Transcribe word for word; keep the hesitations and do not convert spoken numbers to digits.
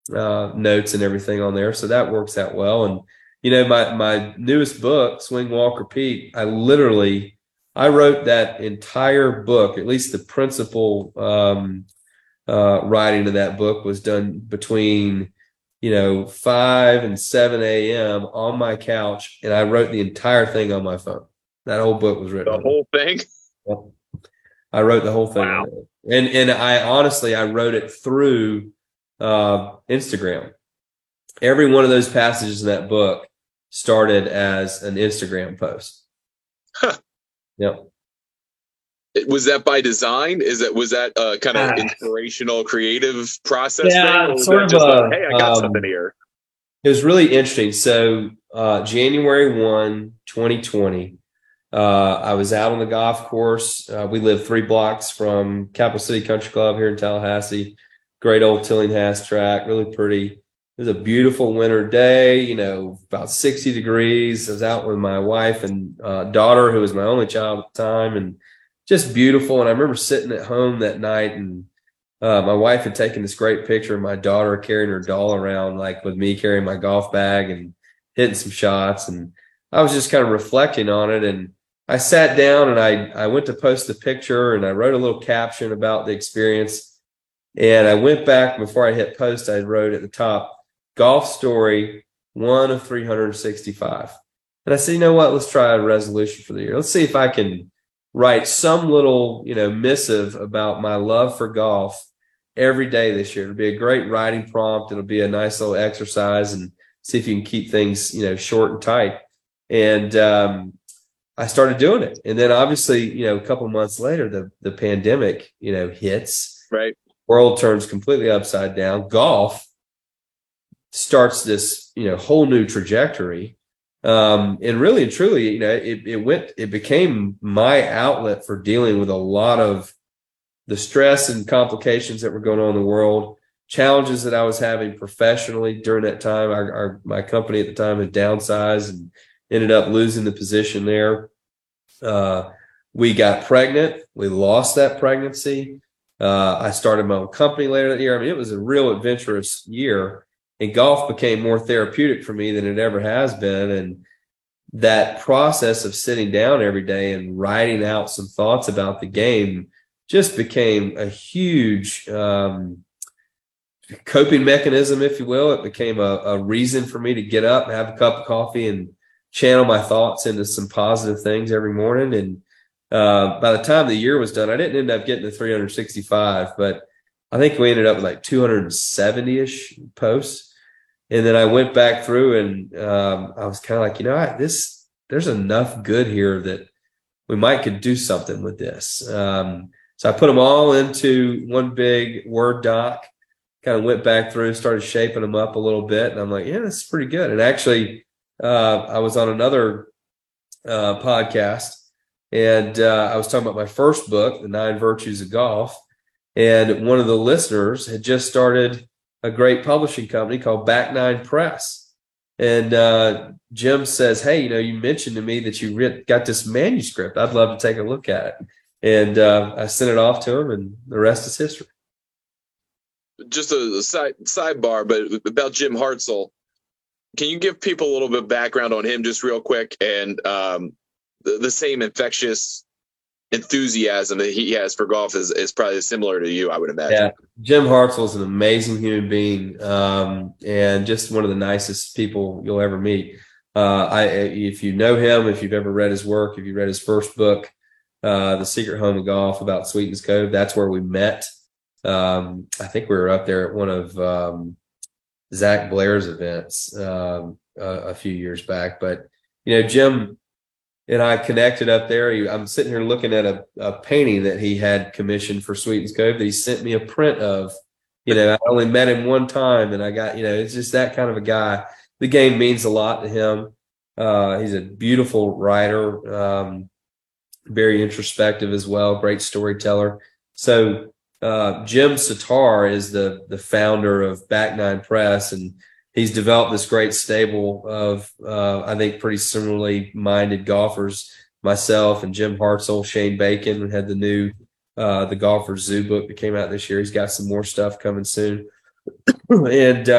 uh, notes and everything on there. So that works out well. And, you know, my, my newest book, Swing, Walk, Repeat, I literally, I wrote that entire book, at least the principal um, uh, writing of that book was done between, you know, five and seven a m on my couch. And I wrote the entire thing on my phone. That whole book was written The on whole thing? it. I wrote the whole thing Wow. on it. And, and I honestly, I wrote it through uh, Instagram. Every one of those passages in that book started as an Instagram post. Huh. Yep. Was that by design? Is that was that a kind of Ah. inspirational, creative process thing, Yeah, or was sort that of just like, a, hey, I got something um, here? it was really interesting. So, uh, January first, twenty twenty, uh, I was out on the golf course. Uh, we live three blocks from Capital City Country Club here in Tallahassee. Great old Tillinghast track, really pretty. It was a beautiful winter day, you know, about sixty degrees. I was out with my wife and uh, daughter, who was my only child at the time, and just beautiful. And I remember sitting at home that night, and uh, my wife had taken this great picture of my daughter carrying her doll around, like with me carrying my golf bag and hitting some shots. And I was just kind of reflecting on it. And I sat down and I, I went to post the picture and I wrote a little caption about the experience. And I went back before I hit post, I wrote at the top, golf story, one of three hundred sixty-five. And I said, you know what, let's try a resolution for the year. Let's see if I can write some little, you know, missive about my love for golf every day this year. It'll be a great writing prompt. It'll be a nice little exercise, and see if you can keep things, you know, short and tight. And um, I started doing it. And then obviously, you know, a couple of months later, the the pandemic, you know, hits. Right. World turns completely upside down. Golf starts this, you know, whole new trajectory. Um, and really and truly, you know, it, it went, it became my outlet for dealing with a lot of the stress and complications that were going on in the world, challenges that I was having professionally during that time. Our, our my company at the time had downsized and ended up losing the position there. Uh, we got pregnant. We lost that pregnancy. Uh, I started my own company later that year. I mean, it was a real adventurous year, and golf became more therapeutic for me than it ever has been. And that process of sitting down every day and writing out some thoughts about the game just became a huge um, coping mechanism, if you will. It became a, a reason for me to get up and have a cup of coffee and channel my thoughts into some positive things every morning. And uh, by the time the year was done, I didn't end up getting to three hundred sixty-five, but I think we ended up with like two hundred seventy-ish posts. And then I went back through and um, I was kind of like, you know, I, this, there's enough good here that we might could do something with this. Um, so I put them all into one big Word doc, kind of went back through, started shaping them up a little bit. And I'm like, yeah, this is pretty good. And actually, uh, I was on another uh, podcast, and uh, I was talking about my first book, The Nine Virtues of Golf. And one of the listeners had just started a great publishing company called Back Nine Press. And uh, Jim says, hey, you know, you mentioned to me that you re- got this manuscript. I'd love to take a look at it. And uh, I sent it off to him, and the rest is history. Just a, a side sidebar, but about Jim Hartzell, can you give people a little bit of background on him just real quick? And um, the, the same infectious enthusiasm that he has for golf is, is probably similar to you, I would imagine. Yeah, Jim Hartzell is an amazing human being, um, and just one of the nicest people you'll ever meet. Uh, I, if you know him, if you've ever read his work, if you read his first book, uh, The Secret Home of Golf, about Sweetens Cove, that's where we met. Um, I think we were up there at one of um, Zach Blair's events um, a, a few years back. But, you know, Jim and I connected up there. He, I'm sitting here looking at a, a painting that he had commissioned for Sweetens Cove that he sent me a print of. You know, I only met him one time, and I got, you know, it's just that kind of a guy. The game means a lot to him. Uh, he's a beautiful writer, um, very introspective as well, great storyteller. So uh, Jim Sitar is the the founder of Back Nine Press, and he's developed this great stable of, uh, I think, pretty similarly minded golfers. Myself and Jim Hartzell, Shane Bacon had the new uh, The Golfer's Zoo book that came out this year. He's got some more stuff coming soon. and uh,